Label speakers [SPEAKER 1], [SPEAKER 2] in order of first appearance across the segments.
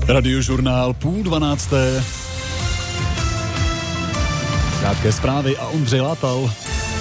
[SPEAKER 1] Radiožurnál 11:30. Krátké zprávy a Ondřej Látal.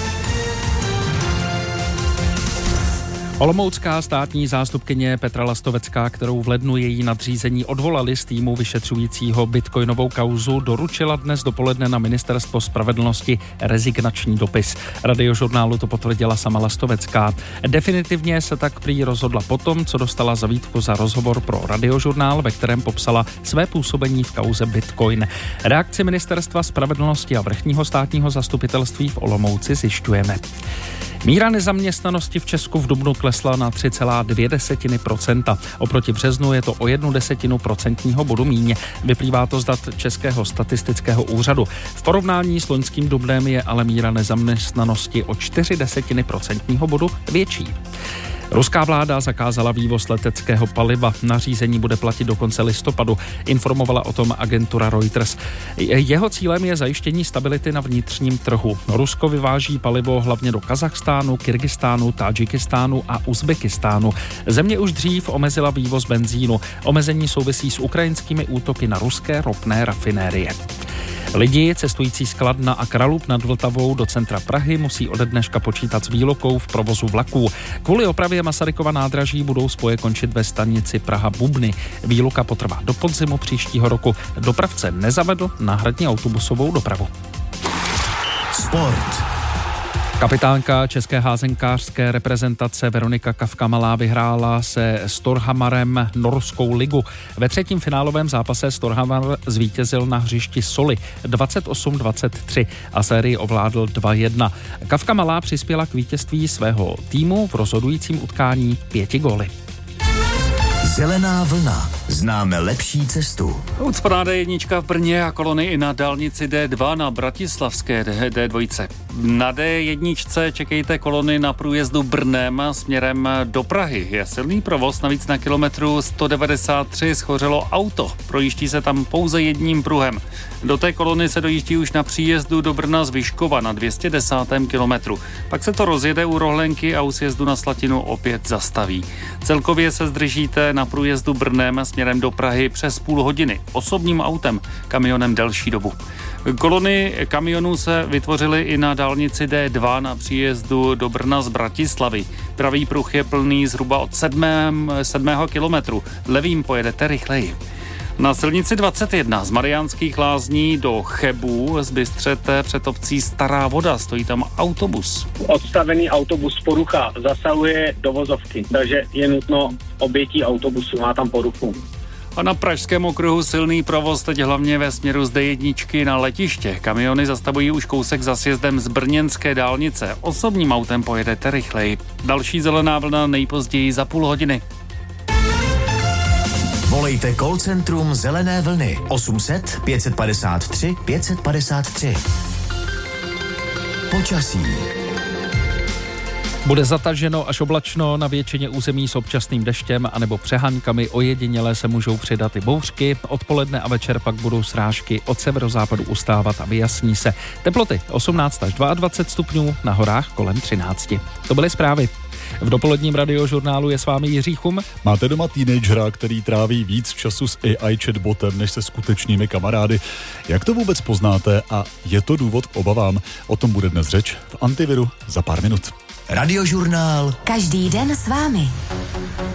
[SPEAKER 2] Olomoucká státní zástupkyně Petra Lastovecká, kterou v lednu její nadřízení odvolali z týmu vyšetřujícího bitcoinovou kauzu, doručila dnes dopoledne na Ministerstvo spravedlnosti rezignační dopis. Radiožurnálu to potvrdila sama Lastovecká. Definitivně se tak prý rozhodla potom, co dostala zavítku za rozhovor pro Radiožurnál, ve kterém popsala své působení v kauze Bitcoin. Reakci Ministerstva spravedlnosti a vrchního státního zastupitelství v Olomouci zjišťujeme. Míra nezaměstnanosti v Česku v dubnu klesla na 3,2%. Oproti březnu je to o 0,1 procentního bodu míň. Vyplývá to z dat Českého statistického úřadu. V porovnání s loňským dubnem je ale míra nezaměstnanosti o 0,4 procentního bodu větší. Ruská vláda zakázala vývoz leteckého paliva. Nařízení bude platit do konce listopadu, informovala o tom agentura Reuters. Jeho cílem je zajištění stability na vnitřním trhu. Rusko vyváží palivo hlavně do Kazachstánu, Kyrgyzstánu, Tádžikistánu a Uzbekistánu. Země už dřív omezila vývoz benzínu. Omezení souvisí s ukrajinskými útoky na ruské ropné rafinérie. Lidi cestující z Kladna a Kralub nad Vltavou do centra Prahy musí ode dneška počítat s výlukou v provozu vlaků. Kvůli opravě Masarykova nádraží budou spoje končit ve stanici Praha-Bubny. Výluka potrvá do podzimu příštího roku. Dopravce nezavedl náhradní autobusovou dopravu.
[SPEAKER 3] Sport.
[SPEAKER 2] Kapitánka české házenkářské reprezentace Veronika Kafka-Malá vyhrála se Storhamarem norskou ligu. Ve třetím finálovém zápase Storhamar zvítězil na hřišti Soli 28-23 a sérii ovládl 2-1. Kafka-Malá přispěla k vítězství svého týmu v rozhodujícím utkání 5 góly.
[SPEAKER 3] Zelená vlna. Známe lepší cestu.
[SPEAKER 4] Ucpaná D1 v Brně a kolony i na dálnici D2 na bratislavské D2. Na D1 čekejte kolony na průjezdu Brnem směrem do Prahy. Je silný provoz, navíc na kilometru 193 schořelo auto. Projíždí se tam pouze jedním pruhem. Do té kolony se dojíždí už na příjezdu do Brna z Vyškova na 210. kilometru. Pak se to rozjede u Rohlenky a u sjezdu na Slatinu opět zastaví. Celkově se zdržíte na průjezdu Brnem směrem do Prahy přes půl hodiny. Osobním autem, kamionem delší dobu. Kolony kamionů se vytvořily i na dálnici D2 na příjezdu do Brna z Bratislavy. Pravý pruh je plný zhruba od 7. kilometru. Levým pojedete rychleji. Na silnici 21 z Mariánských Lázní do Chebu z Bystřete před obcí Stará Voda stojí tam autobus.
[SPEAKER 5] Odstavený autobus porucha zasahuje do vozovky, takže je nutno obětí autobusu, má tam poruchu.
[SPEAKER 4] A na pražském okruhu silný provoz teď hlavně ve směru z D1 na letiště. Kamiony zastavují už kousek za sjezdem z brněnské dálnice. Osobním autem pojedete rychleji. Další zelená vlna nejpozději za půl hodiny.
[SPEAKER 3] Volejte call centrum Zelené vlny 800 553 553. Počasí.
[SPEAKER 2] Bude zataženo až oblačno na většině území s občasným deštěm anebo přehánkami, ojedinělé se můžou přidat i bouřky. Odpoledne a večer pak budou srážky od severozápadu ustávat a vyjasní se. Teploty 18 až 22 stupňů, na horách kolem 13. To byly zprávy. V dopoledním radiožurnálu je s vámi Jiří Chum.
[SPEAKER 1] Máte doma teenagera, který tráví víc času s AI chatbotem než se skutečnými kamarády? Jak to vůbec poznáte a je to důvod k obavám? O tom bude dnes řeč v Antiviru za pár minut.
[SPEAKER 3] Radiožurnál.
[SPEAKER 6] Každý den s vámi.